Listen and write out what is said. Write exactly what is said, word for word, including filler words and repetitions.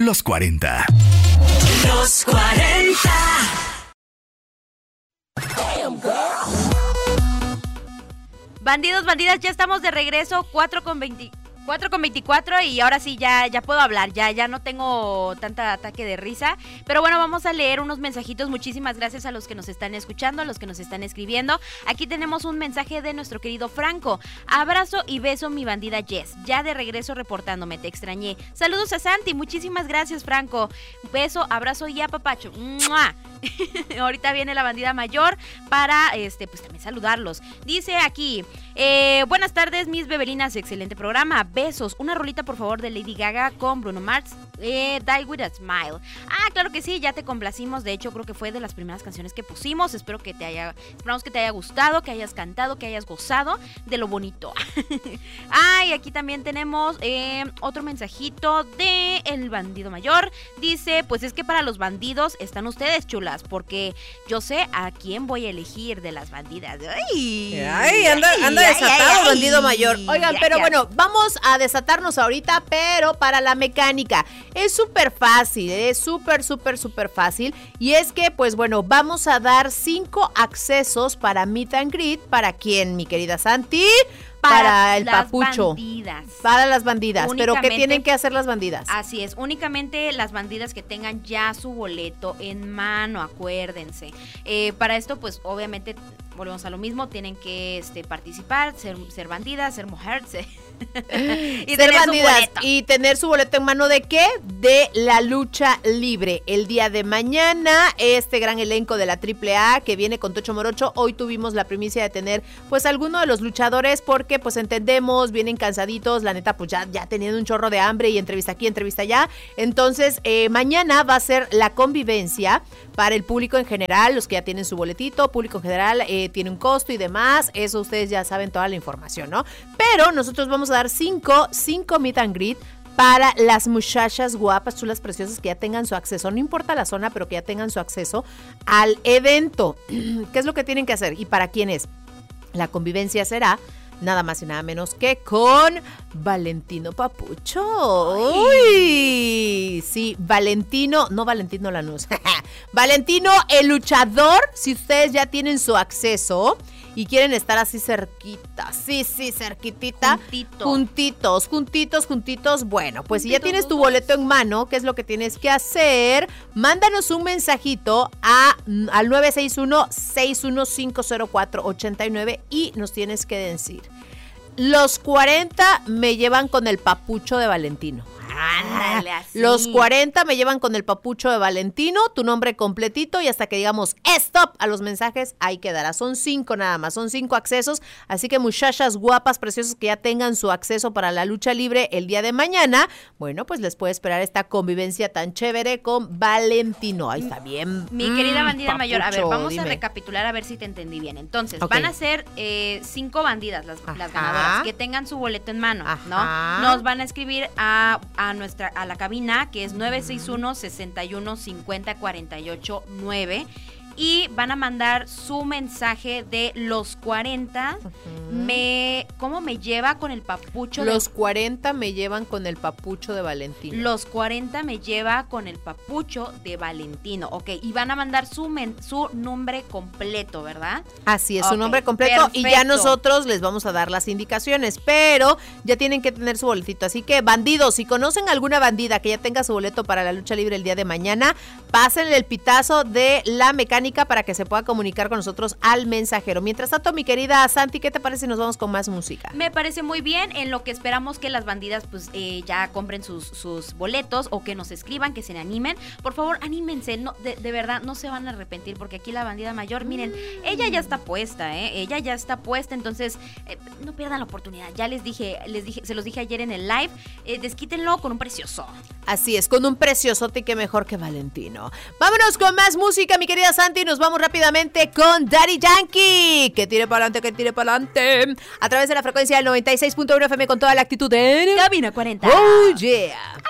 Los cuarenta. Los cuarenta. Bandidos, bandidas, ya estamos de regreso, cuatro con veinticuatro y ahora sí ya, ya puedo hablar, ya, ya no tengo tanta ataque de risa, pero bueno, vamos a leer unos mensajitos. Muchísimas gracias a los que nos están escuchando, a los que nos están escribiendo. Aquí tenemos un mensaje de nuestro querido Franco. Abrazo y beso mi bandida Jess, ya de regreso reportándome, te extrañé. Saludos a Santi, muchísimas gracias Franco. Beso, abrazo y apapacho. ¡Mua! Ahorita viene la bandida mayor para este pues también saludarlos. Dice aquí, eh, buenas tardes mis bebelinas, excelente programa, besos, una rolita por favor de Lady Gaga con Bruno Mars, eh, Die With A Smile. Ah, claro que sí, ya te complacimos, de hecho creo que fue de las primeras canciones que pusimos. Espero que te haya, esperamos que te haya gustado, que hayas cantado, que hayas gozado de lo bonito. Ah, y aquí también tenemos eh, otro mensajito de el bandido mayor. Dice, pues es que para los bandidos están ustedes, chulas, porque yo sé a quién voy a elegir de las bandidas. Ay, ay anda, anda ay, desatado, ay, ay, bandido mayor. Oigan, ya, pero ya. bueno, vamos a desatarnos ahorita, pero para la mecánica. Es súper fácil, es súper, súper, súper fácil. Y es que, pues bueno, vamos a dar cinco accesos para Meet and Greet. ¿Para quién, mi querida Santi? Para, para el las papucho. Bandidas. Para las bandidas. ¿Pero qué tienen que hacer las bandidas? Así es, únicamente las bandidas que tengan ya su boleto en mano, acuérdense. Eh, para esto, pues obviamente, volvemos a lo mismo, tienen que este, participar, ser, ser bandidas, ser mujeres. y ser bandidas y tener su boleto en mano ¿de qué? De la lucha libre. El día de mañana, este gran elenco de la triple A que viene con Tocho Morocho. Hoy tuvimos la primicia de tener pues alguno de los luchadores porque pues entendemos, vienen cansaditos, la neta pues ya, ya teniendo un chorro de hambre y entrevista aquí, entrevista allá. Entonces eh, mañana va a ser la convivencia para el público en general, los que ya tienen su boletito, público en general eh, tiene un costo y demás, eso ustedes ya saben toda la información, ¿no? Pero nosotros vamos a dar cinco, cinco meet and greet para las muchachas guapas, chulas, preciosas que ya tengan su acceso, no importa la zona, pero que ya tengan su acceso al evento. ¿Qué es lo que tienen que hacer? ¿Y para quién es? La convivencia será nada más y nada menos que con Valentino Papucho. Uy, sí, Valentino, no Valentino Lanús. Valentino el luchador, si ustedes ya tienen su acceso y quieren estar así cerquita, sí, sí, cerquitita, Juntito. juntitos, juntitos, juntitos, bueno, pues juntitos, si ya tienes tu boleto en mano, ¿qué es lo que tienes que hacer? Mándanos un mensajito a, al nueve seis uno, seis uno cinco cero cuatro, ocho nueve y nos tienes que decir, los cuarenta me llevan con el papucho de Valentino. Ándale, así. Los cuarenta me llevan con el papucho de Valentino, tu nombre completito y hasta que digamos stop a los mensajes, ahí quedará. Son cinco nada más, son cinco accesos, así que muchachas guapas, preciosas que ya tengan su acceso para la lucha libre el día de mañana, bueno, pues les puede esperar esta convivencia tan chévere con Valentino. Ahí está bien. Mi querida bandida mm, mayor, a ver, papucho, vamos dime. a recapitular a ver si te entendí bien. Entonces, Ok. van a ser eh, cinco bandidas las, las ganadoras que tengan su boleto en mano, Ajá. ¿no? Nos van a escribir a, a nuestra a la cabina que es nueve seis uno, seis uno cinco cero cuatro ocho nueve y van a mandar su mensaje de los cuarenta. Uh-huh. Me, ¿cómo me lleva con el papucho? Los de, cuarenta me llevan con el papucho de Valentino. Los cuarenta me lleva con el papucho de Valentino, ok, y van a mandar su, men, su nombre completo, ¿verdad? Así es, okay, su nombre completo perfecto. Y ya nosotros les vamos a dar las indicaciones, pero ya tienen que tener su boletito, así que bandidos, si conocen alguna bandida que ya tenga su boleto para la lucha libre el día de mañana, pásenle el pitazo de la mecánica para que se pueda comunicar con nosotros al mensajero. Mientras tanto, mi querida Santi, ¿qué te parece si nos vamos con más música? Me parece muy bien, en lo que esperamos que las bandidas pues eh, ya compren sus, sus boletos o que nos escriban, que se animen. Por favor, anímense, no, de, de verdad no se van a arrepentir porque aquí la bandida mayor, miren, ella ya está puesta, ¿eh? Ella ya está puesta, entonces eh, no pierdan la oportunidad. Ya les dije, les dije, se los dije ayer en el live, eh, desquítenlo con un precioso. Así es, con un preciosote que mejor que Valentino. Vámonos con más música, mi querida Santi. Nos vamos rápidamente con Daddy Yankee. Que tire para adelante, que tire para adelante. A través de la frecuencia del noventa y seis punto uno F M con toda la actitud de Cabina cuarenta. Oh, yeah.